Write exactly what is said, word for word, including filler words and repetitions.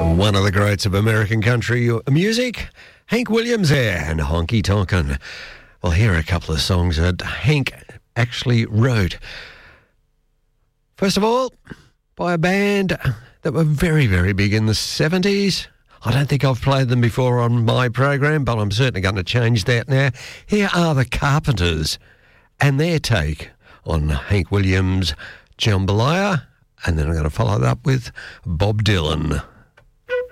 One of the greats of American country music, Hank Williams there, and Honky Tonkin'. Well, here are a couple of songs that Hank actually wrote. First of all, by a band that were very, very big in the seventies. I don't think I've played them before on my program, but I'm certainly going to change that now. Here are the Carpenters and their take on Hank Williams' Jambalaya, and then I'm going to follow it up with Bob Dylan.